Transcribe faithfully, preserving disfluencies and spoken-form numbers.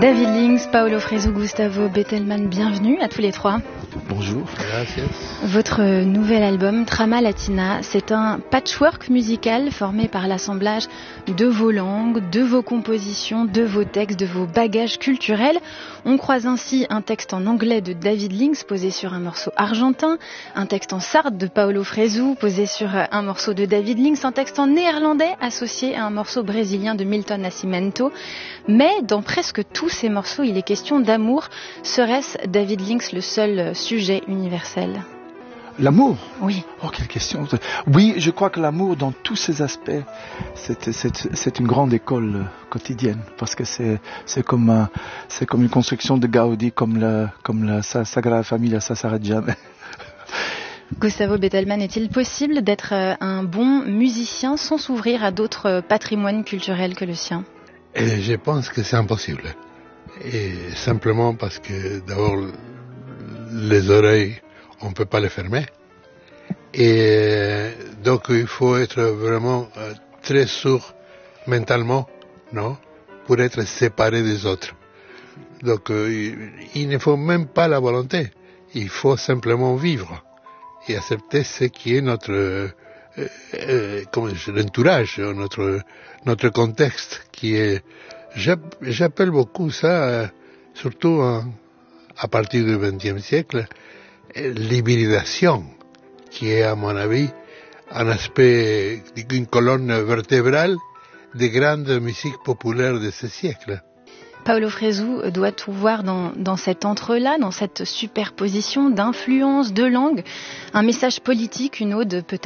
David Links, Paulo Fresu, Gustavo Bettelmann, bienvenue à tous les trois. Bonjour. Gracias. Votre nouvel album, Trama Latina, c'est un patchwork musical formé par l'assemblage de vos langues, de vos compositions, de vos textes, de vos bagages culturels. On croise ainsi un texte en anglais de David Links posé sur un morceau argentin, un texte en sarde de Paulo Fresu posé sur un morceau de David Links, un texte en néerlandais associé à un morceau brésilien de Milton Nascimento. Mais dans presque tous ces morceaux, il est question d'amour. Serait-ce, David Links, le seul sujet universel ? L'amour ? Oui. Oh, quelle question. Oui, je crois que l'amour, dans tous ses aspects, c'est, c'est, c'est une grande école quotidienne. Parce que c'est, c'est, comme, un, c'est comme une construction de Gaudi, comme la, comme la Sagrada Familia, ça ne s'arrête jamais. Gustavo Bettelmann, est-il possible d'être un bon musicien sans s'ouvrir à d'autres patrimoines culturels que le sien ? Et je pense que c'est impossible. Et simplement parce que d'abord, les oreilles, on ne peut pas les fermer. Et donc, il faut être vraiment très sourd mentalement, non, pour être séparé des autres. Donc, il ne faut même pas la volonté. Il faut simplement vivre et accepter ce qui est notre, euh, euh, comment dire, l'entourage, notre, notre contexte, qui est, j'appelle beaucoup ça, euh, surtout hein, à partir du vingtième siècle, l'hybridation, qui est, à mon avis, un aspect, une colonne vertébrale des grandes musiques populaires de ce siècle. Paulo Fresu doit tout voir dans, dans cet entre-là, dans cette superposition d'influences, de langues, un message politique, une ode peut-être